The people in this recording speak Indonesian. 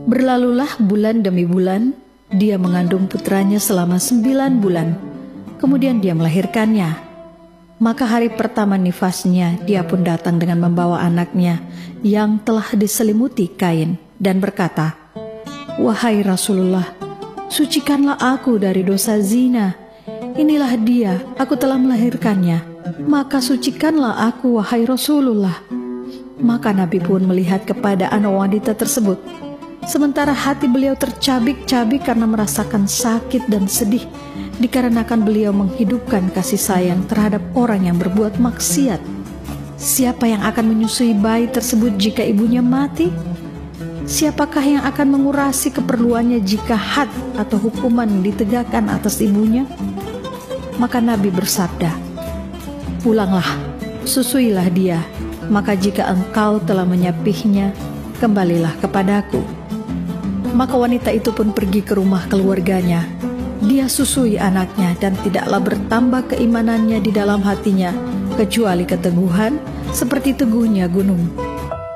Berlalulah bulan demi bulan, dia mengandung putranya selama 9 bulan. Kemudian dia melahirkannya. Maka hari pertama nifasnya, dia pun datang dengan membawa anaknya yang telah diselimuti kain dan berkata, "Wahai Rasulullah, sucikanlah aku dari dosa zina. Inilah dia, aku telah melahirkannya. Maka sucikanlah aku, wahai Rasulullah." Maka Nabi pun melihat kepada anak wanita tersebut. Sementara hati beliau tercabik-cabik karena merasakan sakit dan sedih, dikarenakan beliau menghidupkan kasih sayang terhadap orang yang berbuat maksiat. Siapa yang akan menyusui bayi tersebut jika ibunya mati? Siapakah yang akan mengurasi keperluannya jika had atau hukuman ditegakkan atas ibunya? Maka Nabi bersabda, "Pulanglah, susuilah dia, maka jika engkau telah menyapihnya, kembalilah kepadaku." Maka wanita itu pun pergi ke rumah keluarganya. Dia susui anaknya dan tidaklah bertambah keimanannya di dalam hatinya, kecuali keteguhan seperti teguhnya gunung.